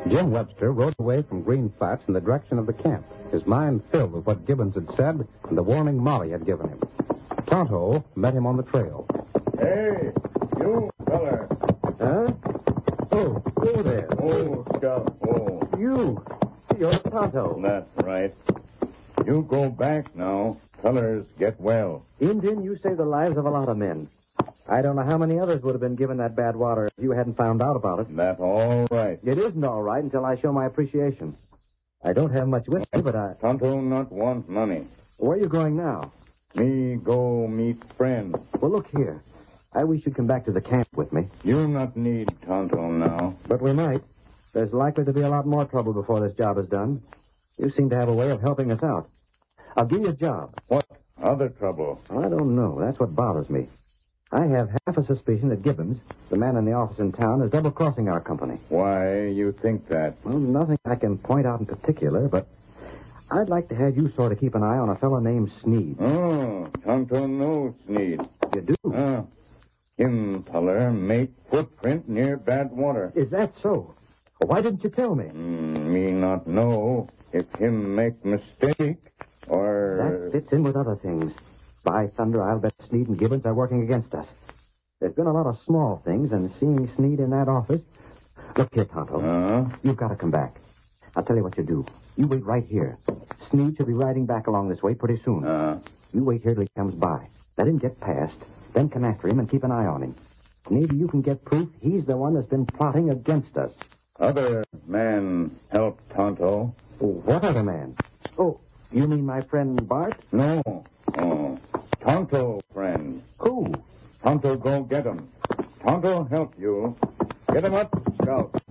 Jim Webster rode away from Green Flats in the direction of the camp, his mind filled with what Gibbons had said and the warning Molly had given him. Tonto met him on the trail. Hey, you feller. Huh? Oh, go there. Oh, Scout. Oh. You're Tonto. That's right. You go back now. Fellers get well. Indian, you saved the lives of a lot of men. I don't know how many others would have been given that bad water if you hadn't found out about it. That's all right. It isn't all right until I show my appreciation. I don't have much with me, but Tonto not want money. Where are you going now? Me go meet friend. Well, look here. I wish you'd come back to the camp with me. You not need Tonto now. But we might. There's likely to be a lot more trouble before this job is done. You seem to have a way of helping us out. I'll give you a job. What other trouble? I don't know. That's what bothers me. I have half a suspicion that Gibbons, the man in the office in town, is double-crossing our company. Why you think that? Well, nothing I can point out in particular, but I'd like to have you sort of keep an eye on a fellow named Sneed. Oh, Tonto knows Sneed. You do? Him feller make footprint near bad water. Is that so? Well, why didn't you tell me? Me not know if him make mistake or... That fits in with other things. By thunder, I'll bet Sneed and Gibbons are working against us. There's been a lot of small things, and seeing Sneed in that office... Look here, Tonto. You've got to come back. I'll tell you what you do. You wait right here. Sneed should be riding back along this way pretty soon. You wait here till he comes by. Let him get past, then come after him and keep an eye on him. Maybe you can get proof he's the one that's been plotting against us. Other man help Tonto. What other man? Oh, you mean my friend Bart? No. Oh, Tonto friend. Who? Tonto go get him. Tonto help you. Get him up, Scout.